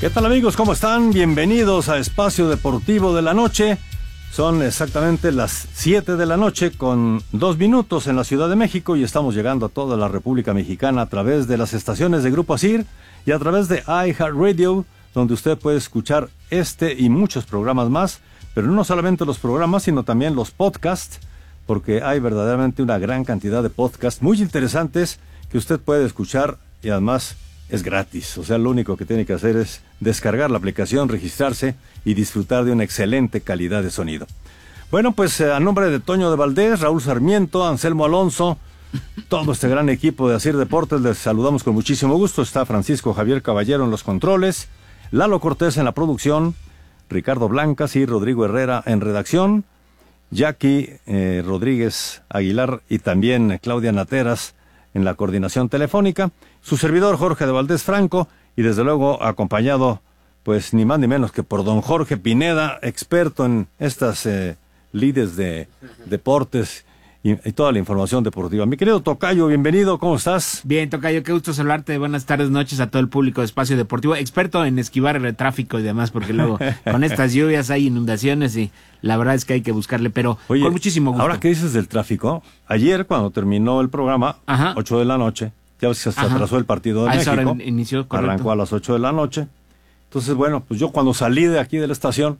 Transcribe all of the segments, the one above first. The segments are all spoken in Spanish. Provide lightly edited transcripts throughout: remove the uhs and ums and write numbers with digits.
¿Qué tal, amigos? ¿Cómo están? Bienvenidos a Espacio Deportivo de la Noche. Son exactamente las 7 de la noche con 2 minutos en la Ciudad de México y estamos llegando a toda la República Mexicana a través de las estaciones de Grupo ASIR y a través de iHeartRadio, donde usted puede escuchar este y muchos programas más, pero no solamente los programas, sino también los podcasts, porque hay verdaderamente una gran cantidad de podcasts muy interesantes que usted puede escuchar y además es gratis. O sea, lo único que tiene que hacer es descargar la aplicación, registrarse y disfrutar de una excelente calidad de sonido. Bueno, pues a nombre de Toño de Valdés, Raúl Sarmiento, Anselmo Alonso, todo este gran equipo de ASIR Deportes, les saludamos con muchísimo gusto. Está Francisco Javier Caballero en los controles, Lalo Cortés en la producción, Ricardo Blancas y Rodrigo Herrera en redacción, Jackie Rodríguez Aguilar y también Claudia Nateras en la coordinación telefónica, su servidor Jorge de Valdés Franco, y desde luego acompañado, pues ni más ni menos que por don Jorge Pineda, experto en estas lides de deportes y toda la información deportiva. Mi querido Tocayo, bienvenido, ¿cómo estás? Bien, Tocayo, qué gusto saludarte, buenas tardes, noches a todo el público de Espacio Deportivo, experto en esquivar el tráfico y demás, porque luego con estas lluvias hay inundaciones y la verdad es que hay que buscarle, pero oye, con muchísimo gusto. Ahora, ¿qué dices del tráfico? Ayer, cuando terminó el programa, 8 de la noche, ya ves que se atrasó el partido de México, inició, arrancó a las 8 de la noche, entonces bueno, pues yo cuando salí de aquí de la estación,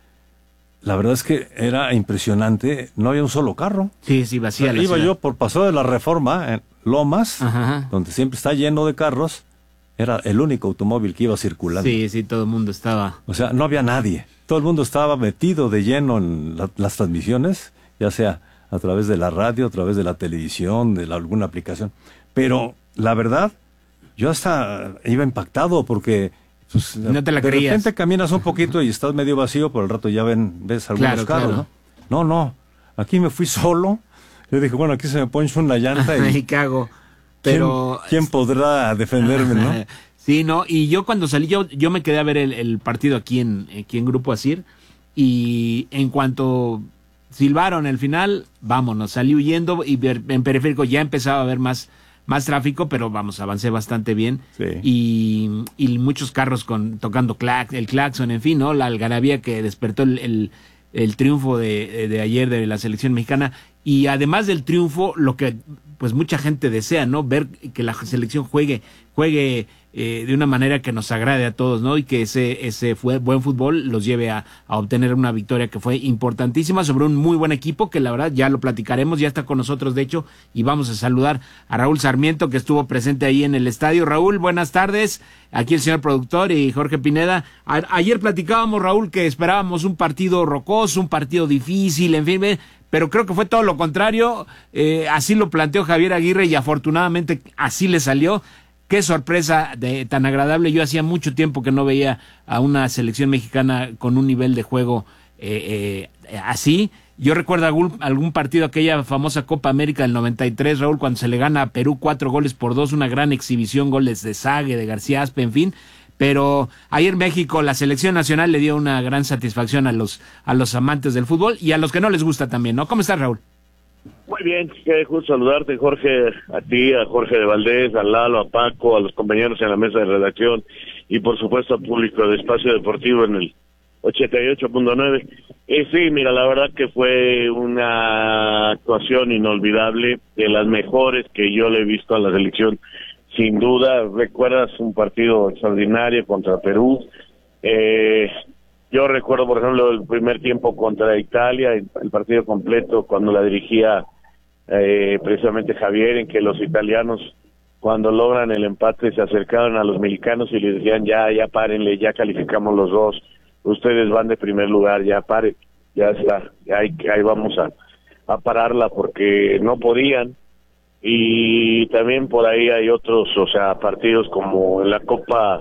la verdad es que era impresionante, no había un solo carro. Sí, vacía la iba ciudad. Yo por Paseo de la Reforma, en Lomas, donde siempre está lleno de carros, era el único automóvil que iba circulando. Sí, todo el mundo estaba. O sea, no había nadie, todo el mundo estaba metido de lleno en las transmisiones, ya sea a través de la radio, a través de la televisión, de alguna aplicación. Pero la verdad, yo hasta iba impactado porque pues, no te la creías. De repente caminas un poquito y estás medio vacío, por el rato ya ves algunos carros, claro. ¿no? No, aquí me fui solo. Yo dije, bueno, aquí se me poncha una llanta y cago. Pero ¿quién podrá defenderme, no? Sí, no, y yo cuando salí, yo me quedé a ver el partido aquí en Grupo ASIR, y en cuanto silbaron el final, vámonos, salí huyendo, y en periférico ya empezaba a haber más tráfico, pero vamos, avancé bastante bien. Sí. Y muchos carros tocando el claxon, en fin, ¿no? La algarabía que despertó el triunfo de ayer de la selección mexicana, y además del triunfo, lo que pues mucha gente desea, ¿no? Ver que la selección juegue de una manera que nos agrade a todos, ¿no? Y que ese buen fútbol los lleve a obtener una victoria que fue importantísima sobre un muy buen equipo, que la verdad ya lo platicaremos, ya está con nosotros de hecho, y vamos a saludar a Raúl Sarmiento, que estuvo presente ahí en el estadio. Raúl, buenas tardes, aquí el señor productor y Jorge Pineda. Ayer platicábamos, Raúl, que esperábamos un partido rocoso, un partido difícil, en fin, pero creo que fue todo lo contrario, así lo planteó Javier Aguirre y afortunadamente así le salió. Qué sorpresa tan agradable. Yo hacía mucho tiempo que no veía a una selección mexicana con un nivel de juego así. Yo recuerdo algún partido, aquella famosa Copa América del 93, Raúl, cuando se le gana a Perú 4-2, una gran exhibición, goles de Sague, de García Aspe, en fin. Pero ayer México, la selección nacional le dio una gran satisfacción a los amantes del fútbol y a los que no les gusta también, ¿no? ¿Cómo estás, Raúl? Muy bien, qué gusto saludarte, Jorge, a ti, a Jorge de Valdés, a Lalo, a Paco, a los compañeros en la mesa de redacción y por supuesto al público de Espacio Deportivo en el 88.9. Sí, mira, la verdad que fue una actuación inolvidable, de las mejores que yo le he visto a la selección, sin duda. Recuerdas un partido extraordinario contra Perú. Yo recuerdo, por ejemplo, el primer tiempo contra Italia, el partido completo, cuando la dirigía precisamente Javier, en que los italianos, cuando logran el empate, se acercaron a los mexicanos y les decían, ya párenle, ya calificamos los dos, ustedes van de primer lugar, ya paren, ya está, ahí vamos a pararla, porque no podían. Y también por ahí hay otros, o sea, partidos como en la Copa,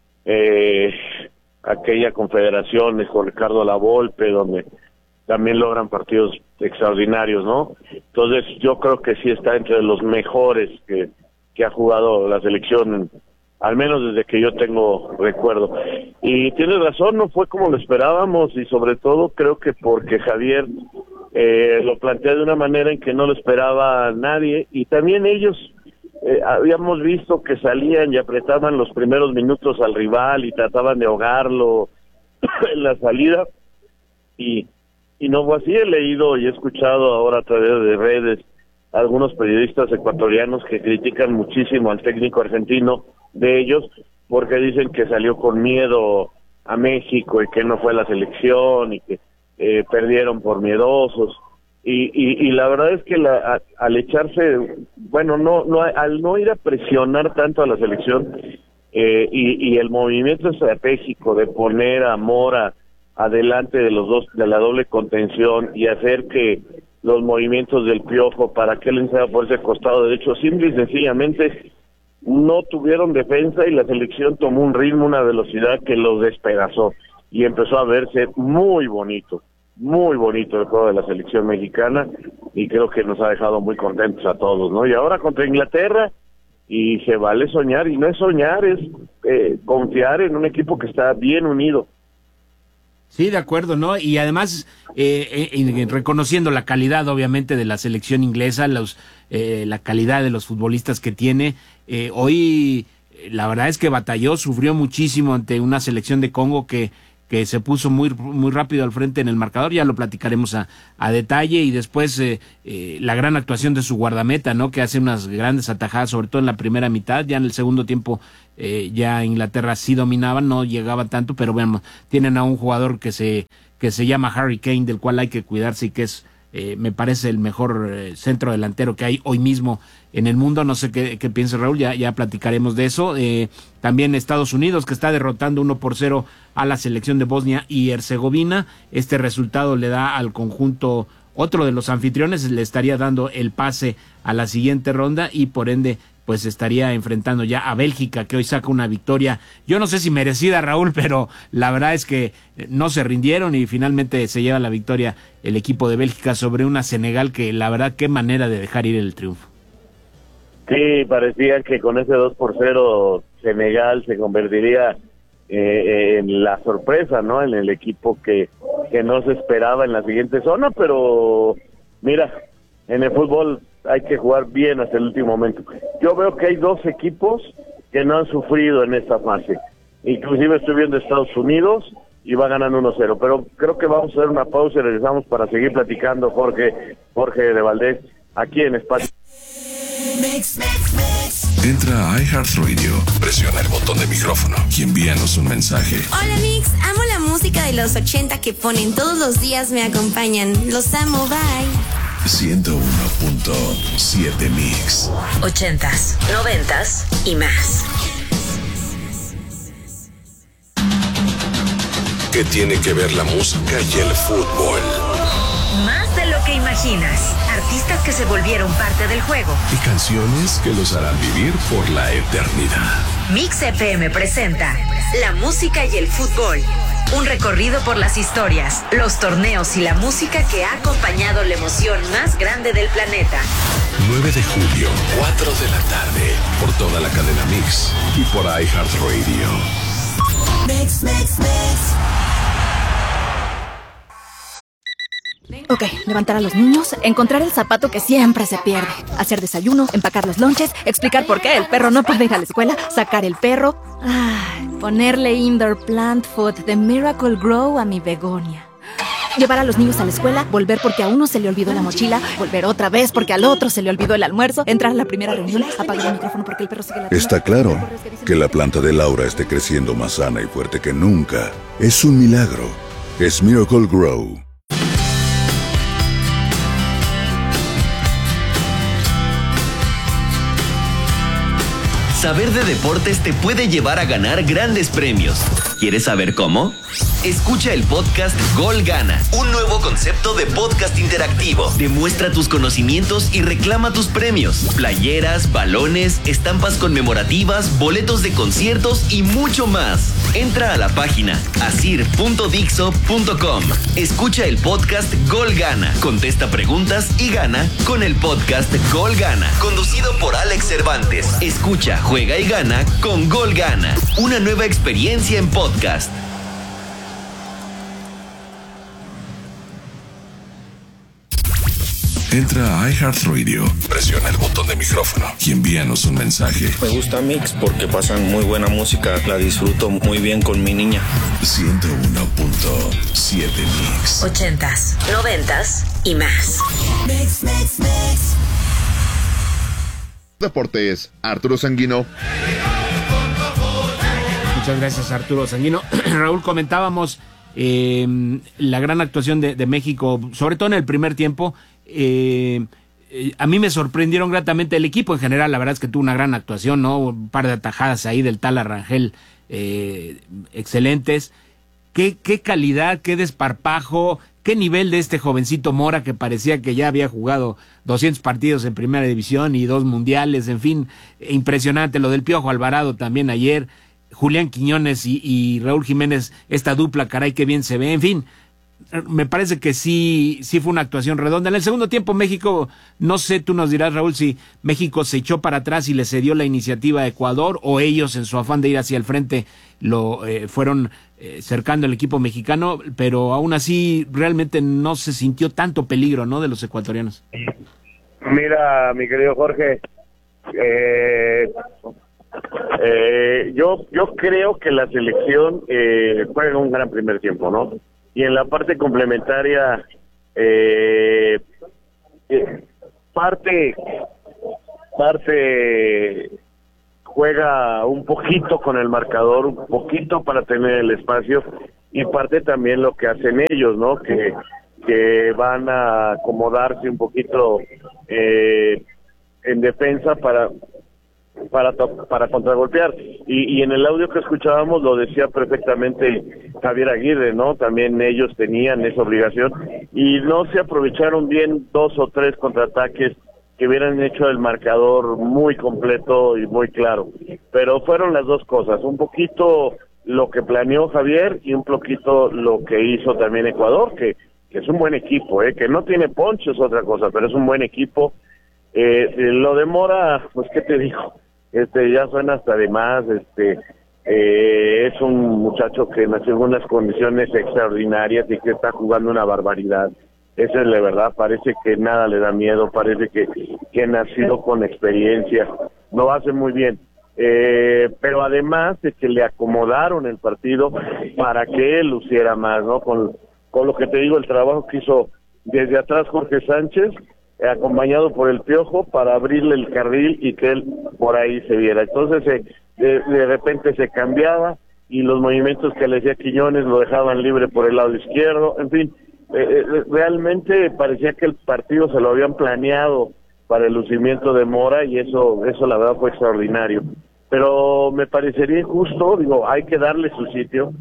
aquella Confederaciones con Ricardo Lavolpe, donde también logran partidos extraordinarios, ¿no? Entonces yo creo que sí está entre los mejores que ha jugado la selección, al menos desde que yo tengo recuerdo. Y tienes razón, no fue como lo esperábamos, y sobre todo creo que porque Javier lo plantea de una manera en que no lo esperaba nadie, y también ellos habíamos visto que salían y apretaban los primeros minutos al rival y trataban de ahogarlo en la salida, y no fue así. He leído y he escuchado ahora a través de redes a algunos periodistas ecuatorianos que critican muchísimo al técnico argentino de ellos, porque dicen que salió con miedo a México y que no fue a la selección y que perdieron por miedosos. Y la verdad es que al echarse, bueno, al no ir a presionar tanto a la selección, y el movimiento estratégico de poner a Mora adelante de los dos, de la doble contención, y hacer que los movimientos del Piojo para que él entrara por ese costado derecho, simple y sencillamente no tuvieron defensa, y la selección tomó un ritmo, una velocidad que los despedazó, y empezó a verse muy bonito el juego de la selección mexicana, y creo que nos ha dejado muy contentos a todos, ¿no? Y ahora contra Inglaterra, y se vale soñar, y no es soñar, es confiar en un equipo que está bien unido. Sí, de acuerdo, ¿no? Y además, reconociendo la calidad, obviamente, de la selección inglesa, la calidad de los futbolistas que tiene, hoy la verdad es que batalló, sufrió muchísimo ante una selección de Congo que se puso muy rápido al frente en el marcador. Ya lo platicaremos a detalle, y después la gran actuación de su guardameta, ¿no? Que hace unas grandes atajadas, sobre todo en la primera mitad. Ya en el segundo tiempo ya Inglaterra sí dominaba, no llegaba tanto, pero bueno, tienen a un jugador que se llama Harry Kane, del cual hay que cuidarse, y que es me parece el mejor centro delantero que hay hoy mismo en el mundo. No sé qué piensa Raúl, ya platicaremos de eso. También Estados Unidos, que está derrotando 1-0 a la selección de Bosnia y Herzegovina. Este resultado le da al conjunto, otro de los anfitriones, le estaría dando el pase a la siguiente ronda, y por ende pues estaría enfrentando ya a Bélgica, que hoy saca una victoria, yo no sé si merecida, Raúl, pero la verdad es que no se rindieron, y finalmente se lleva la victoria el equipo de Bélgica sobre una Senegal que, la verdad, qué manera de dejar ir el triunfo. Sí, parecía que con ese 2-0 Senegal se convertiría en la sorpresa, ¿no? En el equipo que no se esperaba en la siguiente zona, pero mira, en el fútbol hay que jugar bien hasta el último momento. Yo veo que hay dos equipos que no han sufrido en esta fase. Inclusive estoy viendo Estados Unidos y va ganando 1-0. Pero creo que vamos a hacer una pausa y regresamos para seguir platicando, Jorge de Valdés, aquí en Espacio. Entra a iHeartRadio, presiona el botón de micrófono y envíanos un mensaje. Hola Mix, amo la música de los 80 que ponen todos los días, me acompañan. Los amo, bye. 101.7 Mix. 80s, 90s y más. ¿Qué tiene que ver la música y el fútbol? Más de lo que imaginas. Artistas que se volvieron parte del juego. Y canciones que los harán vivir por la eternidad. Mix FM presenta La música y el fútbol. Un recorrido por las historias, los torneos y la música que ha acompañado la emoción más grande del planeta. 9 de julio, 4 de la tarde, por toda la cadena Mix y por iHeartRadio. Mix. Ok, levantar a los niños, encontrar el zapato que siempre se pierde, hacer desayuno, empacar los lonches, explicar por qué el perro no puede ir a la escuela, sacar el perro, ponerle indoor plant food de Miracle Grow a mi begonia. Llevar a los niños a la escuela, volver porque a uno se le olvidó la mochila, volver otra vez porque al otro se le olvidó el almuerzo, entrar a la primera reunión, apagar el micrófono porque el perro sigue ladrando. Está claro que la planta de Laura esté creciendo más sana y fuerte que nunca. Es un milagro. Es Miracle Grow. Saber de deportes te puede llevar a ganar grandes premios. ¿Quieres saber cómo? Escucha el podcast Gol Gana, un nuevo concepto de podcast interactivo. Demuestra tus conocimientos y reclama tus premios. Playeras, balones, estampas conmemorativas, boletos de conciertos y mucho más. Entra a la página asir.dixo.com. Escucha el podcast Gol Gana. Contesta preguntas y gana con el podcast Gol Gana, conducido por Alex Cervantes. Escucha, juega y gana con Gol Gana. Una nueva experiencia en podcast. Entra a iHeartRadio, presiona el botón de micrófono y envíanos un mensaje. Me gusta Mix porque pasan muy buena música, la disfruto muy bien con mi niña. 101.7 Mix. 80s, 90s y más. Mix. Deportes, Arturo Sanguino. Muchas gracias, Arturo Sanguino. Raúl, comentábamos la gran actuación de México, sobre todo en el primer tiempo. A mí me sorprendieron gratamente el equipo en general. La verdad es que tuvo una gran actuación, ¿no? Un par de atajadas ahí del tal Rangel excelentes. Qué calidad, qué desparpajo, qué nivel de este jovencito Mora, que parecía que ya había jugado 200 partidos en primera división y 2 mundiales, en fin, impresionante. Lo del Piojo Alvarado también ayer, Julián Quiñones y Raúl Jiménez, esta dupla, caray, qué bien se ve, en fin. Me parece que sí fue una actuación redonda. En el segundo tiempo México, no sé, tú nos dirás, Raúl, si México se echó para atrás y le cedió la iniciativa a Ecuador, o ellos en su afán de ir hacia el frente lo fueron cercando el equipo mexicano, pero aún así realmente no se sintió tanto peligro, ¿no?, de los ecuatorianos. Mira, mi querido Jorge, yo creo que la selección juega un gran primer tiempo, ¿no? Y en la parte complementaria, parte juega un poquito con el marcador, un poquito para tener el espacio, y parte también lo que hacen ellos, ¿no? Que van a acomodarse un poquito en defensa para contragolpear, y en el audio que escuchábamos lo decía perfectamente Javier Aguirre, ¿no? También ellos tenían esa obligación y no se aprovecharon bien 2 o 3 contraataques que hubieran hecho el marcador muy completo y muy claro, pero fueron las dos cosas, un poquito lo que planeó Javier y un poquito lo que hizo también Ecuador, que es un buen equipo, que no tiene poncho es otra cosa, pero es un buen equipo. Lo de Mora, pues qué te digo, ya suena hasta de más, es un muchacho que nació en unas condiciones extraordinarias y que está jugando una barbaridad. Esa es la verdad, parece que nada le da miedo, parece que ha nacido con experiencia, lo hace muy bien. Pero además de que le acomodaron el partido para que él luciera más, ¿no? Con lo que te digo, el trabajo que hizo desde atrás Jorge Sánchez, acompañado por el Piojo, para abrirle el carril y que él por ahí se viera. Entonces de repente se cambiaba y los movimientos que le hacía Quiñones lo dejaban libre por el lado izquierdo, en fin, realmente parecía que el partido se lo habían planeado para el lucimiento de Mora, y eso la verdad fue extraordinario. Pero me parecería injusto, digo, hay que darle su sitio,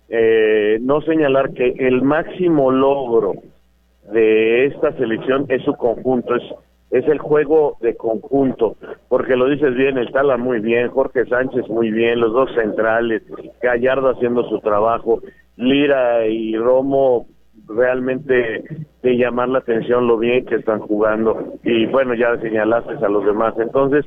no señalar que el máximo logro de esta selección es su conjunto, es el juego de conjunto, porque lo dices bien, el Tala muy bien, Jorge Sánchez muy bien, los dos centrales, Gallardo haciendo su trabajo, Lira y Romo realmente de llamar la atención lo bien que están jugando, y bueno, ya señalaste a los demás. Entonces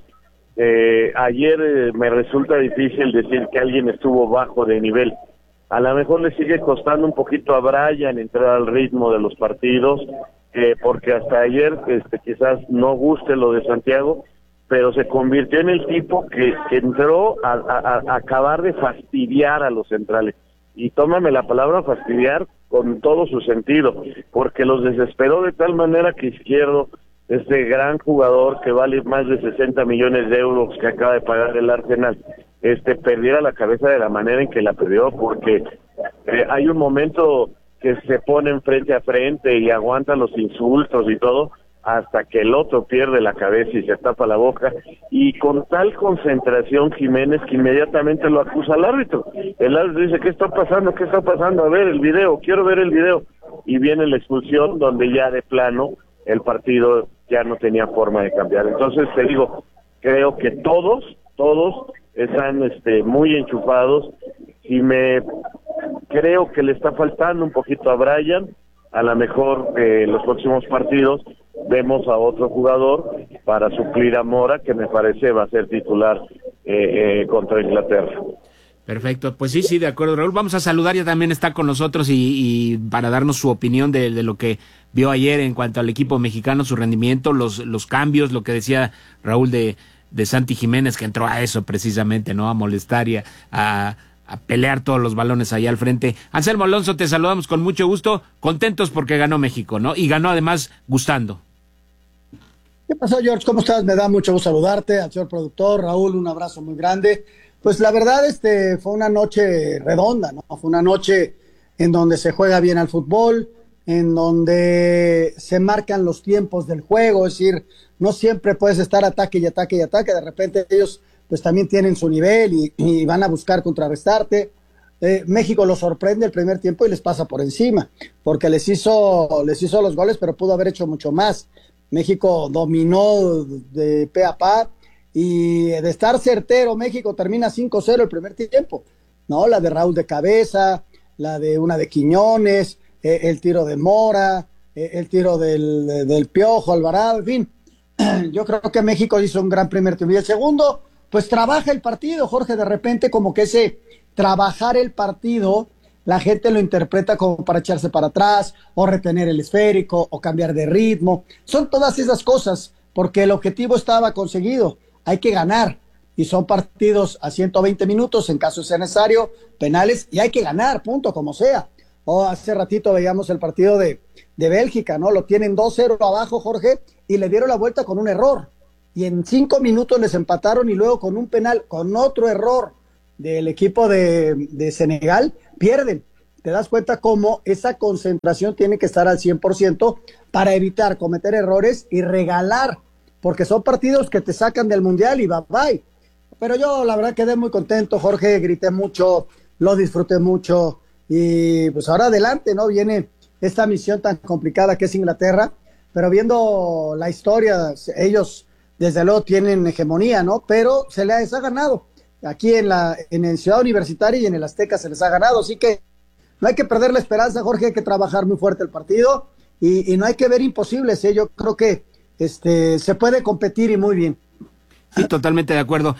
ayer me resulta difícil decir que alguien estuvo bajo de nivel. A lo mejor le sigue costando un poquito a Brian entrar al ritmo de los partidos, porque hasta ayer quizás no guste lo de Santiago, pero se convirtió en el tipo que entró a acabar de fastidiar a los centrales. Y tómame la palabra fastidiar con todo su sentido, porque los desesperó de tal manera que Izquierdo, este gran jugador que vale más de 60 millones de euros que acaba de pagar el Arsenal, perdiera la cabeza de la manera en que la perdió, porque hay un momento que se ponen frente a frente y aguantan los insultos y todo, hasta que el otro pierde la cabeza y se tapa la boca, y con tal concentración Jiménez que inmediatamente lo acusa al árbitro. El árbitro dice, ¿qué está pasando? ¿Qué está pasando? A ver el video, quiero ver el video. Y viene la expulsión, donde ya de plano el partido ya no tenía forma de cambiar. Entonces te digo, creo que todos están muy enchufados, y creo que le está faltando un poquito a Brian. A lo mejor los próximos partidos vemos a otro jugador para suplir a Mora, que me parece va a ser titular contra Inglaterra. Perfecto, pues sí, de acuerdo, Raúl. Vamos a saludar, ya también está con nosotros y para darnos su opinión de lo que vio ayer en cuanto al equipo mexicano, su rendimiento, los cambios, lo que decía Raúl de Santi Jiménez, que entró a eso precisamente, ¿no? A molestar y a pelear todos los balones allá al frente. Anselmo Alonso, te saludamos con mucho gusto, contentos porque ganó México, ¿no? Y ganó además gustando. ¿Qué pasó, George? ¿Cómo estás? Me da mucho gusto saludarte, al señor productor, Raúl, un abrazo muy grande. Pues la verdad, fue una noche redonda, ¿no? Fue una noche en donde se juega bien al fútbol, en donde se marcan los tiempos del juego, es decir, no siempre puedes estar ataque y ataque y ataque, de repente ellos pues también tienen su nivel y van a buscar contrarrestarte. México los sorprende el primer tiempo y les pasa por encima, porque les hizo los goles, pero pudo haber hecho mucho más. México dominó de pe a pa, y de estar certero, México termina 5-0 el primer tiempo, ¿no? La de Raúl de cabeza, la de una de Quiñones, el tiro de Mora, el tiro del Piojo Alvarado, en fin. Yo creo que México hizo un gran primer tiempo. Y el segundo, pues trabaja el partido, Jorge, de repente como que ese trabajar el partido, la gente lo interpreta como para echarse para atrás, o retener el esférico, o cambiar de ritmo. Son todas esas cosas, porque el objetivo estaba conseguido. Hay que ganar, y son partidos a 120 minutos, en caso sea necesario, penales, y hay que ganar, punto, como sea. Hace ratito veíamos el partido de Bélgica, ¿no? Lo tienen 2-0 abajo, Jorge, y le dieron la vuelta con un error, y en 5 minutos les empataron, y luego con un penal, con otro error del equipo de Senegal, pierden. Te das cuenta cómo esa concentración tiene que estar al 100% para evitar cometer errores y regalar, porque son partidos que te sacan del Mundial y bye. Pero yo la verdad quedé muy contento, Jorge, grité mucho, lo disfruté mucho, y pues ahora adelante, ¿no? Viene esta misión tan complicada que es Inglaterra, pero viendo la historia, ellos desde luego tienen hegemonía, ¿no? Pero se les ha ganado, aquí en el Ciudad Universitaria y en el Azteca se les ha ganado, así que no hay que perder la esperanza, Jorge, hay que trabajar muy fuerte el partido, y no hay que ver imposibles, ¿eh? Yo creo que se puede competir y muy bien. Sí, totalmente de acuerdo.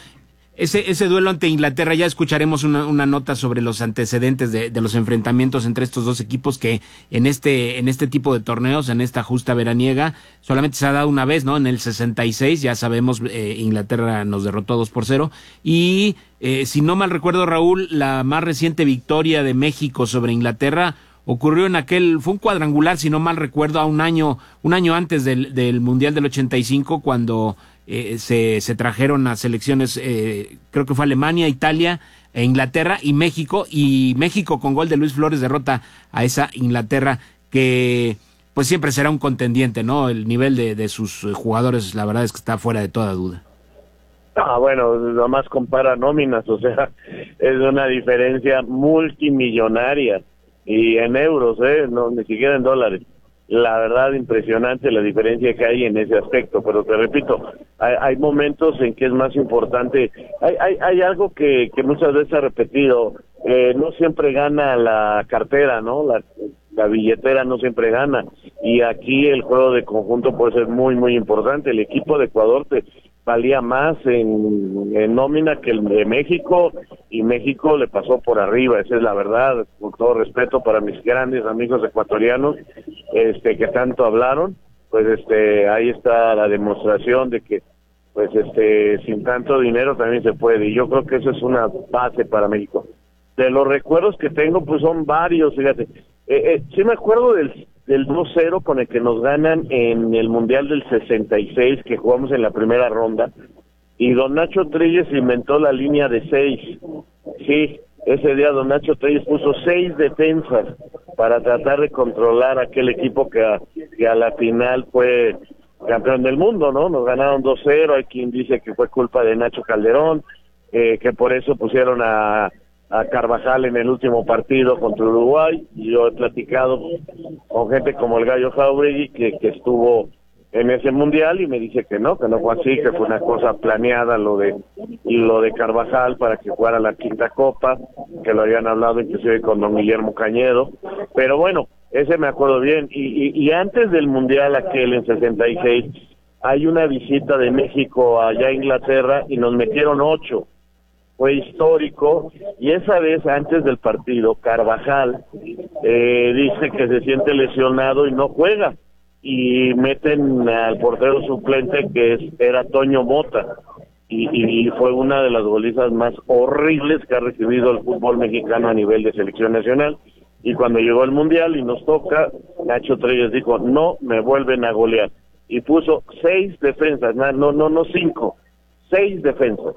Ese duelo ante Inglaterra, ya escucharemos una nota sobre los antecedentes de los enfrentamientos entre estos dos equipos que en este tipo de torneos, en esta justa veraniega, solamente se ha dado una vez, ¿no? En el 66, ya sabemos, Inglaterra nos derrotó 2-0, y si no mal recuerdo, Raúl, la más reciente victoria de México sobre Inglaterra ocurrió fue un cuadrangular, si no mal recuerdo, a un año antes del Mundial del 85, cuando se trajeron a selecciones, creo que fue Alemania, Italia e Inglaterra, y México con gol de Luis Flores derrota a esa Inglaterra que pues siempre será un contendiente, ¿no? El nivel de sus jugadores, la verdad es que está fuera de toda duda. Bueno, nomás compara nóminas, o sea, es una diferencia multimillonaria, y en euros, no, ni siquiera en dólares. La verdad, impresionante la diferencia que hay en ese aspecto, pero te repito, hay momentos en que es más importante. Hay algo que muchas veces ha repetido, no siempre gana la cartera, ¿no? La billetera no siempre gana, y aquí el juego de conjunto puede ser muy, muy importante. El equipo de Ecuador valía más en nómina que el de México, y México le pasó por arriba, esa es la verdad, con todo respeto para mis grandes amigos ecuatorianos que tanto hablaron, pues ahí está la demostración de que pues sin tanto dinero también se puede, y yo creo que eso es una base para México. De los recuerdos que tengo, pues son varios, fíjate, sí me acuerdo del 2-0 con el que nos ganan en el Mundial del 66, que jugamos en la primera ronda, y don Nacho Treyes inventó la línea de 6. Sí, ese día don Nacho Treyes puso 6 defensas para tratar de controlar aquel equipo que a la final fue campeón del mundo, ¿no? Nos ganaron 2-0, hay quien dice que fue culpa de Nacho Calderón, que por eso pusieron a Carvajal en el último partido contra Uruguay, y yo he platicado con gente como el Gallo Jauregui que estuvo en ese mundial, y me dice que no fue así, que fue una cosa planeada lo de Carvajal para que jugara la quinta copa, que lo habían hablado inclusive con don Guillermo Cañedo, pero bueno, ese me acuerdo bien, y antes del mundial aquel en 66, hay una visita de México allá a Inglaterra y nos metieron 8, fue histórico, y esa vez antes del partido Carvajal dice que se siente lesionado y no juega, y meten al portero suplente que era Toño Mota, y fue una de las golizas más horribles que ha recibido el fútbol mexicano a nivel de selección nacional. Y cuando llegó el Mundial y nos toca, Nacho Treyes dijo, no me vuelven a golear, y puso 6 defensas, no 5, 6 defensas.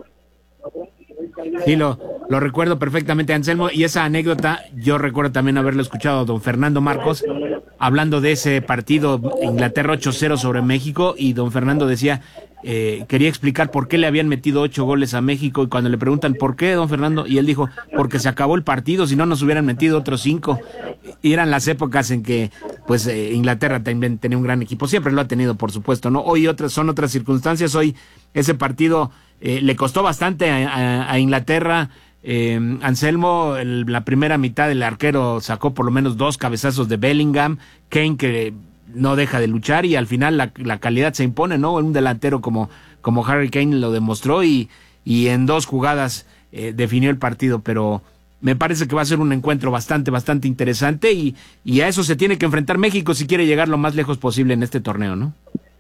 Sí, lo recuerdo perfectamente, Anselmo, y esa anécdota yo recuerdo también haberlo escuchado a don Fernando Marcos hablando de ese partido Inglaterra 8-0 sobre México, y don Fernando decía, quería explicar por qué le habían metido 8 goles a México, y cuando le preguntan ¿por qué, don Fernando? Y él dijo, porque se acabó el partido, si no nos hubieran metido otros 5, y eran las épocas en que pues Inglaterra también tenía un gran equipo, siempre lo ha tenido, por supuesto, ¿no? Hoy son otras circunstancias, hoy ese partido le costó bastante a Inglaterra. Anselmo, la primera mitad el arquero sacó por lo menos 2 cabezazos de Bellingham, Kane que no deja de luchar, y al final la calidad se impone, ¿no? Un delantero como Harry Kane lo demostró, y en 2 jugadas definió el partido, pero me parece que va a ser un encuentro bastante interesante, y a eso se tiene que enfrentar México si quiere llegar lo más lejos posible en este torneo, ¿no?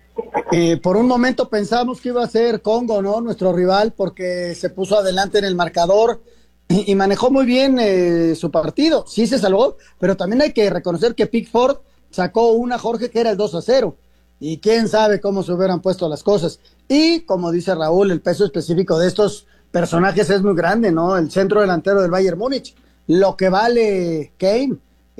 Por un momento pensamos que iba a ser Congo, ¿no? Nuestro rival, porque se puso adelante en el marcador y manejó muy bien su partido. Sí se salvó, pero también hay que reconocer que Pickford sacó una, Jorge, que era el 2-0. Y quién sabe cómo se hubieran puesto las cosas. Y como dice Raúl, el peso específico de estos personajes es muy grande, ¿no? El centro delantero del Bayern Múnich, lo que vale Kane,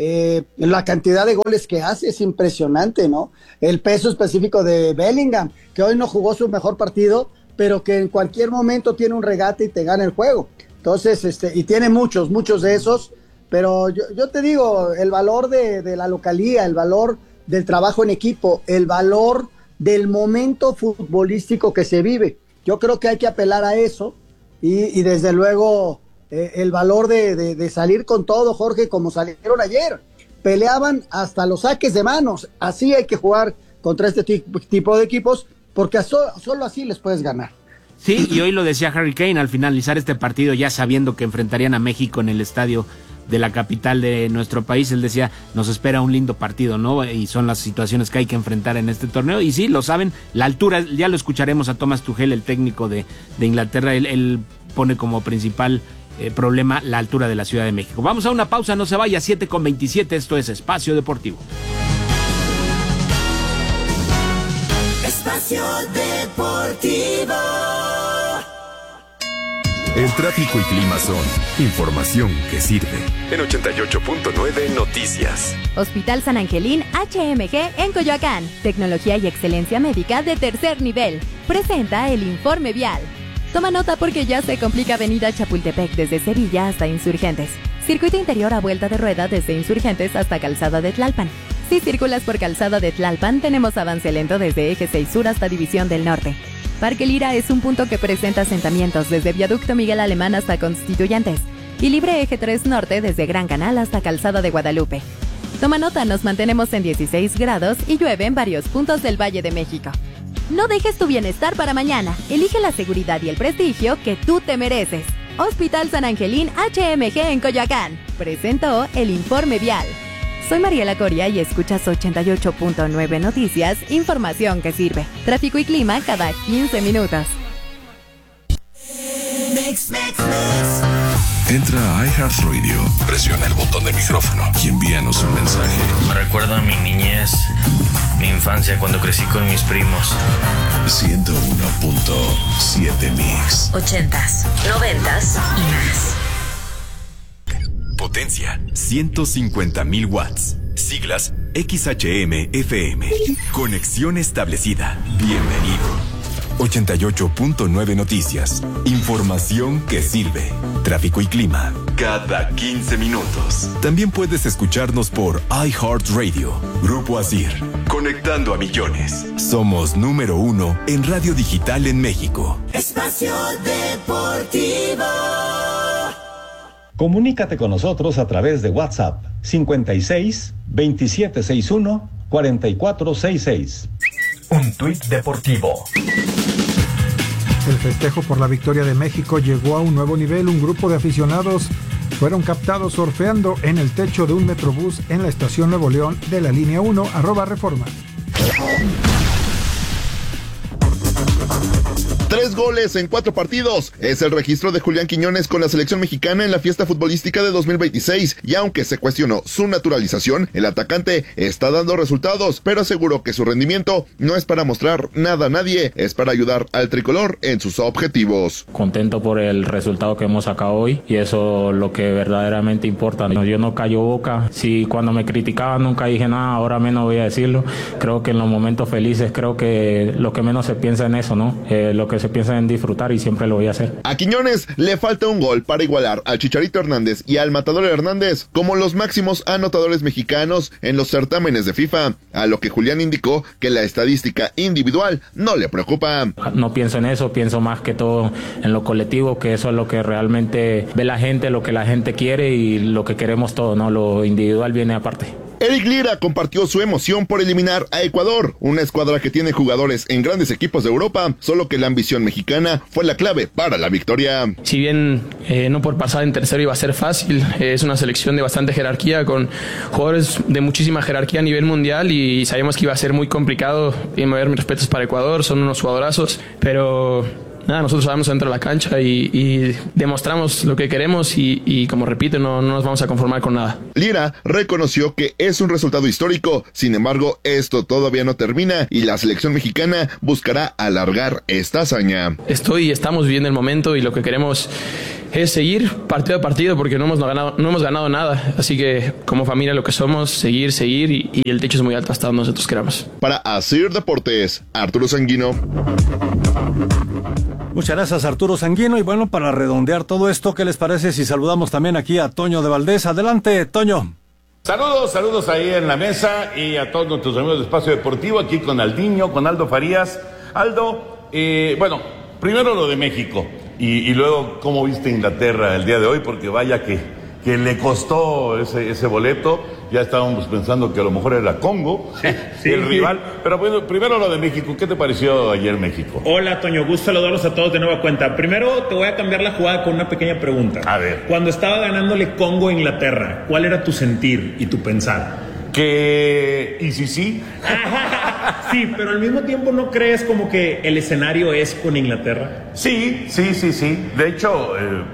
la cantidad de goles que hace es impresionante, ¿no? El peso específico de Bellingham, que hoy no jugó su mejor partido, pero que en cualquier momento tiene un regate y te gana el juego. Entonces, y tiene muchos de esos, pero yo te digo, el valor de la localía, el valor del trabajo en equipo, el valor del momento futbolístico que se vive. Yo creo que hay que apelar a eso, y desde luego el valor de salir con todo, Jorge, como salieron ayer. Peleaban hasta los saques de manos. Así hay que jugar contra este tipo de equipos, porque solo así les puedes ganar. Sí, y hoy lo decía Harry Kane al finalizar este partido, ya sabiendo que enfrentarían a México en el estadio de la capital de nuestro país. Él decía, nos espera un lindo partido, ¿no? Y son las situaciones que hay que enfrentar en este torneo, y sí, lo saben, la altura, ya lo escucharemos a Thomas Tuchel, el técnico de Inglaterra, él pone como principal problema la altura de la Ciudad de México. Vamos a una pausa, no se vaya, 7:27, esto es Espacio Deportivo. Espacio Deportivo. El tráfico y clima son información que sirve. En 88.9 Noticias. Hospital San Angelín HMG en Coyoacán. Tecnología y excelencia médica de tercer nivel. Presenta el informe vial. Toma nota porque ya se complica Avenida Chapultepec desde Sevilla hasta Insurgentes. Circuito interior a vuelta de rueda desde Insurgentes hasta Calzada de Tlalpan. Si circulas por Calzada de Tlalpan, tenemos avance lento desde Eje 6 Sur hasta División del Norte. Parque Lira es un punto que presenta asentamientos desde Viaducto Miguel Alemán hasta Constituyentes. Y libre Eje 3 Norte desde Gran Canal hasta Calzada de Guadalupe. Toma nota, nos mantenemos en 16 grados y llueve en varios puntos del Valle de México. No dejes tu bienestar para mañana. Elige la seguridad y el prestigio que tú te mereces. Hospital San Angelín HMG en Coyoacán. Presentó el informe vial. Soy Mariela Coria y escuchas 88.9 Noticias, información que sirve. Tráfico y clima cada 15 minutos. Entra a iHeartRadio, presiona el botón del micrófono y envíanos un mensaje. Me recuerda a mi niñez, mi infancia cuando crecí con mis primos. 101.7 Mix. 80s, 90s y más. Potencia 150,000 watts. Siglas XHM-FM. Conexión establecida. Bienvenido. 88.9 Noticias. Información que sirve. Tráfico y clima cada 15 minutos. También puedes escucharnos por iHeartRadio. Grupo Asir. Conectando a millones. Somos número 1 en radio digital en México. Espacio Deportivo. Comunícate con nosotros a través de WhatsApp 56 2761 4466. Un tuit deportivo. El festejo por la victoria de México llegó a un nuevo nivel. Un grupo de aficionados fueron captados surfeando en el techo de un metrobús en la estación Nuevo León de la línea 1, @Reforma. 3 goles en 4 partidos. Es el registro de Julián Quiñones con la selección mexicana en la fiesta futbolística de 2026. Y aunque se cuestionó su naturalización, el atacante está dando resultados, pero aseguró que su rendimiento no es para mostrar nada a nadie, es para ayudar al tricolor en sus objetivos. Contento por el resultado que hemos sacado hoy y eso es lo que verdaderamente importa. Yo no callo boca. Si cuando me criticaban nunca dije nada, ahora menos voy a decirlo. Creo que en los momentos felices, creo que lo que menos se piensa en eso, ¿no? Lo que se piensa en disfrutar y siempre lo voy a hacer. A Quiñones le falta un gol para igualar al Chicharito Hernández y al Matador Hernández como los máximos anotadores mexicanos en los certámenes de FIFA, a lo que Julián indicó que la estadística individual no le preocupa. No pienso en eso, pienso más que todo en lo colectivo, que eso es lo que realmente ve la gente, lo que la gente quiere y lo que queremos todos, ¿no? Lo individual viene aparte. Eric Lira compartió su emoción por eliminar a Ecuador, una escuadra que tiene jugadores en grandes equipos de Europa, solo que la ambición mexicana fue la clave para la victoria. Si bien no por pasar en tercero iba a ser fácil, es una selección de bastante jerarquía, con jugadores de muchísima jerarquía a nivel mundial y sabíamos que iba a ser muy complicado. Y me mis respetos para Ecuador, son unos jugadorazos, pero nada, nosotros sabemos dentro de la cancha y demostramos lo que queremos y como repito, no nos vamos a conformar con nada. Lira reconoció que es un resultado histórico, sin embargo, esto todavía no termina y la selección mexicana buscará alargar esta hazaña. Estamos viviendo el momento y lo que queremos es seguir partido a partido porque no hemos ganado nada, así que como familia lo que somos, seguir y el techo es muy alto hasta donde nosotros queramos. Para Asir Deportes, Arturo Sanguino. Muchas gracias, Arturo Sanguino. Y bueno, para redondear todo esto, ¿qué les parece si saludamos también aquí a Toño de Valdés? Adelante, Toño. Saludos ahí en la mesa y a todos nuestros amigos de Espacio Deportivo, aquí con Aldiño, con Aldo Farías. Aldo, bueno, primero lo de México y luego cómo viste Inglaterra el día de hoy, porque vaya que le costó ese boleto. Ya estábamos pensando que a lo mejor era Congo, sí, el rival. Pero bueno, primero lo de México. ¿Qué te pareció ayer México? Hola, Toño. Gusto saludarlos a todos de nueva cuenta. Primero te voy a cambiar la jugada con una pequeña pregunta. A ver. Cuando estaba ganándole Congo a Inglaterra, ¿cuál era tu sentir y tu pensar? ¿Y si sí? Sí, pero al mismo tiempo ¿no crees como que el escenario es con Inglaterra? Sí. De hecho,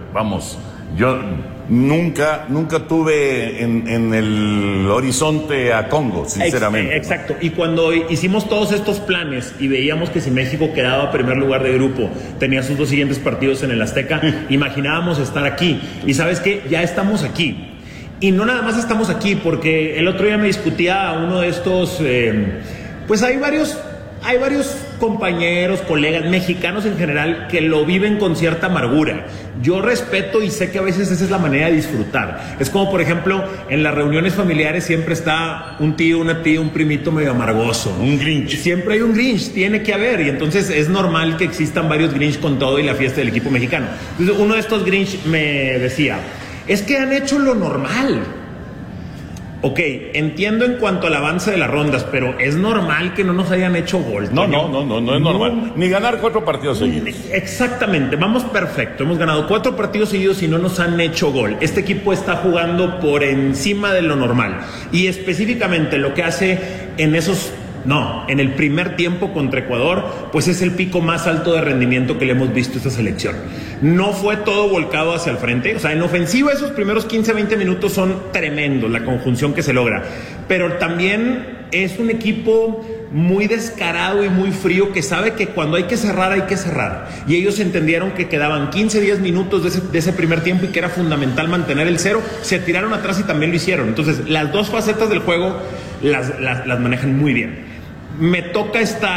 yo nunca tuve en el horizonte a Congo, sinceramente. Exacto. Y cuando hicimos todos estos planes y veíamos que si México quedaba primer lugar de grupo, tenía sus 2 siguientes partidos en el Azteca, imaginábamos estar aquí. Y ¿sabes qué? Ya estamos aquí. Y no nada más estamos aquí, porque el otro día me discutía a uno de estos, pues hay varios compañeros, colegas, mexicanos en general, que lo viven con cierta amargura. Yo respeto y sé que a veces esa es la manera de disfrutar. Es como, por ejemplo, en las reuniones familiares siempre está un tío, una tía, un primito medio amargoso. Un Grinch. Siempre hay un Grinch, tiene que haber. Y entonces es normal que existan varios Grinch con todo y la fiesta del equipo mexicano. Entonces uno de estos Grinch me decía, es que han hecho lo normal. Ok, entiendo en cuanto al avance de las rondas, pero es normal que no nos hayan hecho gol. No es normal. Ni ganar 4 partidos seguidos. Exactamente, vamos perfecto. Hemos ganado 4 partidos seguidos y no nos han hecho gol. Este equipo está jugando por encima de lo normal. Y específicamente lo que hace en el primer tiempo contra Ecuador, pues es el pico más alto de rendimiento que le hemos visto a esta selección. No fue todo volcado hacia el frente, o sea, en ofensiva esos primeros 15-20 minutos son tremendos, la conjunción que se logra, pero también es un equipo muy descarado y muy frío que sabe que cuando hay que cerrar, y ellos entendieron que quedaban 15-10 minutos de ese primer tiempo y que era fundamental mantener el 0, se tiraron atrás y también lo hicieron. Entonces las 2 facetas del juego las manejan muy bien. Me toca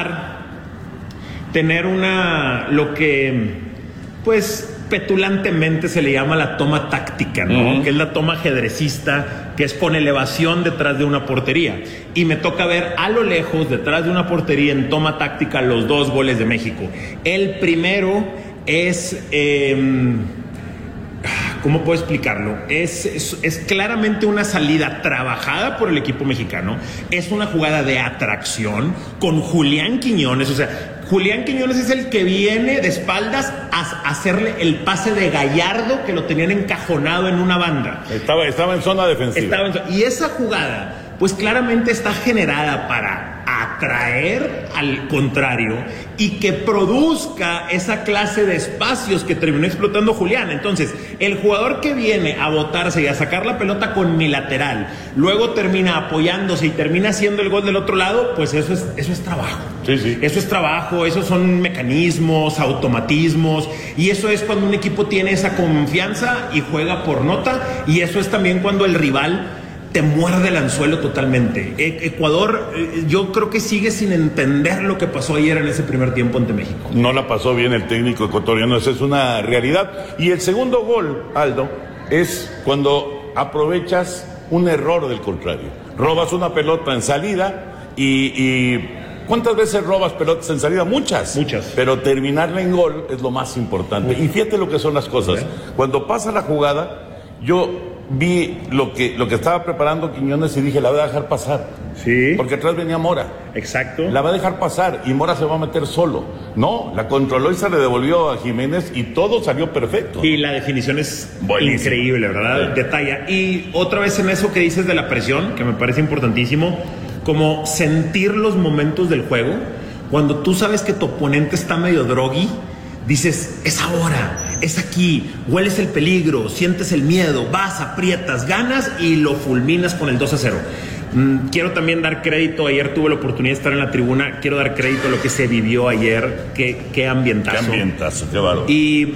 tener lo que pues petulantemente se le llama la toma táctica, ¿no? Que es la toma ajedrecista, que es con elevación detrás de una portería. Y me toca ver a lo lejos, detrás de una portería, en toma táctica, los 2 goles de México. El primero es ¿cómo puedo explicarlo? Es claramente una salida trabajada por el equipo mexicano. Es una jugada de atracción con Julián Quiñones. O sea, Julián Quiñones es el que viene de espaldas a hacerle el pase de Gallardo, que lo tenían encajonado en una banda. Estaba en zona defensiva. Y esa jugada, pues claramente está generada para atraer al contrario y que produzca esa clase de espacios que terminó explotando Julián. Entonces, el jugador que viene a botarse y a sacar la pelota con mi lateral, luego termina apoyándose y termina haciendo el gol del otro lado, pues eso es trabajo. Sí. Eso es trabajo, esos son mecanismos, automatismos, y eso es cuando un equipo tiene esa confianza y juega por nota, y eso es también cuando el rival te muerde el anzuelo totalmente. Ecuador, yo creo que sigue sin entender lo que pasó ayer en ese primer tiempo ante México. No la pasó bien el técnico ecuatoriano, esa es una realidad. Y el segundo gol, Aldo, es cuando aprovechas un error del contrario. Robas una pelota en salida y ¿cuántas veces robas pelotas en salida? Muchas. Pero terminarla en gol es lo más importante. Y fíjate lo que son las cosas. Cuando pasa la jugada, yo vi lo que estaba preparando Quiñones y dije, la voy a dejar pasar. Sí. Porque atrás venía Mora. Exacto. La va a dejar pasar y Mora se va a meter solo. No, la controló y se le devolvió a Jiménez y todo salió perfecto. Y la definición es increíble, ¿verdad? Sí. Detalla. Y otra vez en eso que dices de la presión, que me parece importantísimo, como sentir los momentos del juego. Cuando tú sabes que tu oponente está medio drogui, dices, es ahora, es aquí, hueles el peligro, sientes el miedo, vas, aprietas, ganas y lo fulminas con el 2-0. Quiero también dar crédito, ayer tuve la oportunidad de estar en la tribuna, quiero dar crédito a lo que se vivió ayer, qué ambientazo. Qué ambientazo, qué bárbaro. Y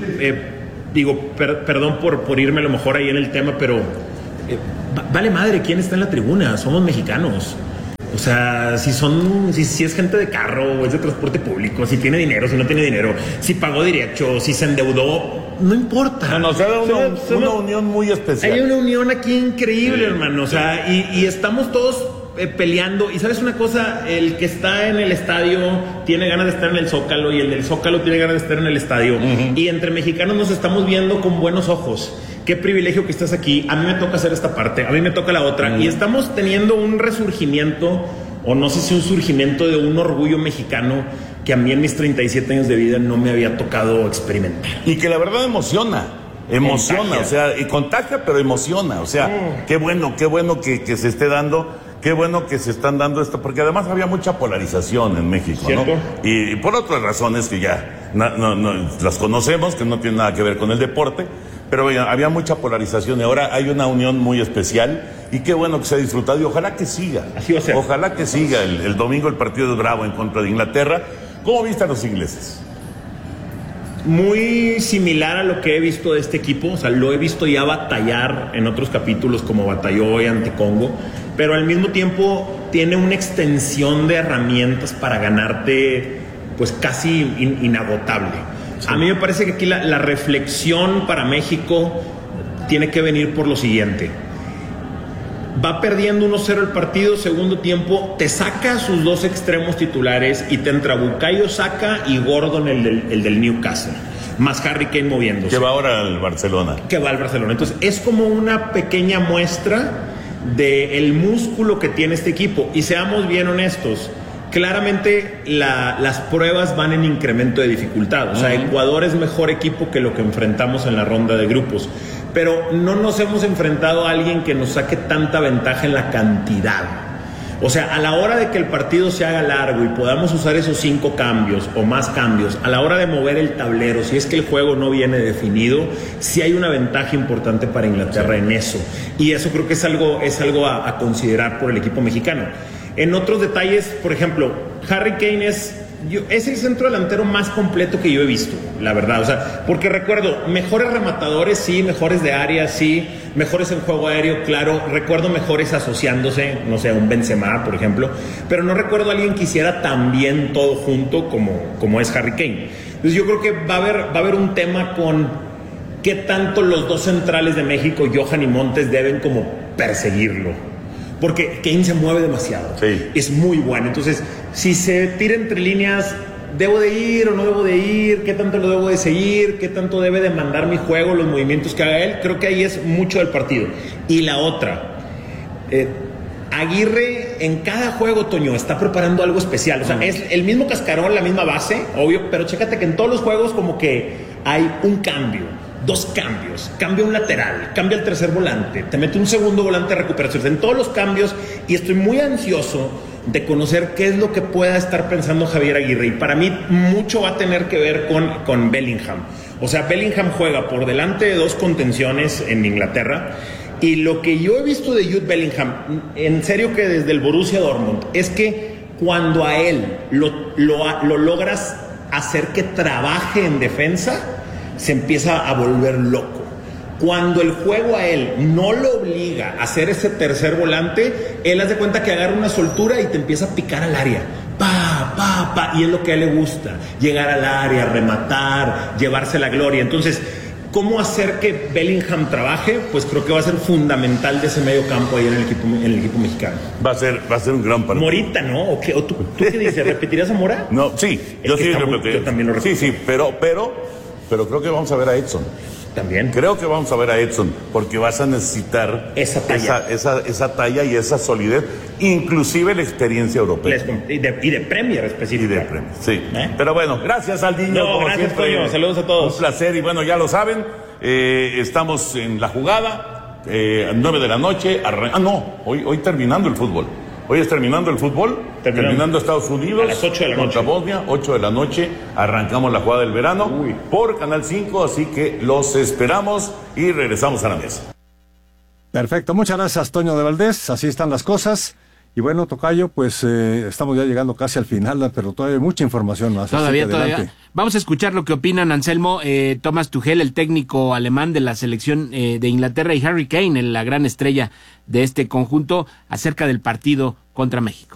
perdón por irme a lo mejor ahí en el tema, pero vale madre quién está en la tribuna, somos mexicanos. O sea, si es gente de carro o es de transporte público, si tiene dinero, si no tiene dinero, si pagó derecho, si se endeudó, no importa. No, se da una unión muy especial. Hay una unión aquí increíble, hermano. O sea, y estamos todos peleando. Y sabes una cosa, el que está en el estadio tiene ganas de estar en el Zócalo y el del Zócalo tiene ganas de estar en el estadio. Y entre mexicanos nos estamos viendo con buenos ojos. Qué privilegio que estás aquí. A mí me toca hacer esta parte, a mí me toca la otra. Y estamos teniendo un resurgimiento, o no sé si un surgimiento de un orgullo mexicano que a mí en mis 37 años de vida no me había tocado experimentar. Y que la verdad emociona, contagia. O sea, y contagia, pero emociona. O sea, qué bueno que se esté dando. Qué bueno que se están dando esto, porque además había mucha polarización en México, ¿cierto? ¿No? Y por otras razones que ya no las conocemos, que no tienen nada que ver con el deporte, pero había mucha polarización y ahora hay una unión muy especial y qué bueno que se ha disfrutado y ojalá que siga. Así va a ser. Ojalá que siga. El domingo el partido es bravo en contra de Inglaterra. ¿Cómo viste a los ingleses? Muy similar a lo que he visto de este equipo, o sea, lo he visto ya batallar en otros capítulos como batalló hoy ante Congo, pero al mismo tiempo tiene una extensión de herramientas para ganarte pues casi inagotable. Sí. A mí me parece que aquí la reflexión para México tiene que venir por lo siguiente. Va perdiendo 1-0 el partido, segundo tiempo, te saca a sus dos extremos titulares y te entra Bukayo Saka y Gordon, el del Newcastle, más Harry Kane moviéndose. Que va ahora al Barcelona. Entonces, es como una pequeña muestra del músculo que tiene este equipo. Y seamos bien honestos, claramente las pruebas van en incremento de dificultad. O sea, Ecuador es mejor equipo que lo que enfrentamos en la ronda de grupos. Pero no nos hemos enfrentado a alguien que nos saque tanta ventaja en la cantidad. O sea, a la hora de que el partido se haga largo y podamos usar esos 5 cambios o más cambios, a la hora de mover el tablero, si es que el juego no viene definido, sí hay una ventaja importante para Inglaterra en eso. Y eso creo que es algo a considerar por el equipo mexicano. En otros detalles, por ejemplo, Harry Kane es el centro delantero más completo que yo he visto, la verdad. O sea, porque recuerdo mejores rematadores, sí, mejores de área, sí, mejores en juego aéreo, claro. Recuerdo mejores asociándose, no sé, a un Benzema, por ejemplo. Pero no recuerdo a alguien que hiciera tan bien todo junto como es Harry Kane. Entonces yo creo que va a haber un tema con qué tanto los dos centrales de México, Johan y Montes, deben como perseguirlo. Porque Kane se mueve demasiado. Sí. Es muy bueno. Entonces, si se tira entre líneas, ¿debo de ir o no debo de ir? ¿Qué tanto lo debo de seguir? ¿Qué tanto debe demandar mi juego, los movimientos que haga él? Creo que ahí es mucho del partido. Y la otra, Aguirre en cada juego, Toño, está preparando algo especial. O sea, es el mismo cascarón, la misma base, obvio, pero chécate que en todos los juegos como que hay un cambio, 2 cambios, cambia un lateral, cambia el tercer volante, te mete un segundo volante de recuperación, en todos los cambios, y estoy muy ansioso de conocer qué es lo que pueda estar pensando Javier Aguirre. Y para mí mucho va a tener que ver con Bellingham. O sea, Bellingham juega por delante de 2 contenciones en Inglaterra. Y lo que yo he visto de Jude Bellingham, en serio que desde el Borussia Dortmund, es que cuando a él lo logras hacer que trabaje en defensa, se empieza a volver loco. Cuando el juego a él no lo obliga a hacer ese tercer volante, él hace cuenta que agarra una soltura y te empieza a picar al área. Y es lo que a él le gusta, llegar al área, rematar, llevarse la gloria. Entonces, ¿cómo hacer que Bellingham trabaje? Pues creo que va a ser fundamental de ese medio campo ahí en el equipo mexicano. Va a ser un gran partido. Morita, ¿no? ¿O tú qué dices? ¿Repetirías a Mora? No, sí. Yo también lo repito. Sí, pero creo que vamos a ver a Edson. También. Creo que vamos a ver a Edson, porque vas a necesitar esa talla, esa talla y esa solidez, inclusive la experiencia europea. Y de Premier específicamente. Y de Premier, sí. Pero bueno, gracias al niño. No, gracias, Toño. Saludos a todos. Un placer, y bueno, ya lo saben, estamos en la jugada, 9 de la noche. Hoy terminando el fútbol. Hoy es terminando el fútbol, terminando Estados Unidos. A las 8 de la noche. Contra Bosnia, 8 de la noche, arrancamos la jugada del verano por Canal 5, así que los esperamos y regresamos a la mesa. Perfecto, muchas gracias, Toño de Valdés, así están las cosas. Y bueno, tocayo, pues estamos ya llegando casi al final, pero todavía hay mucha información más. Todavía. Vamos a escuchar lo que opinan, Anselmo, Thomas Tuchel, el técnico alemán de la selección de Inglaterra, y Harry Kane, la gran estrella de este conjunto, acerca del partido contra México.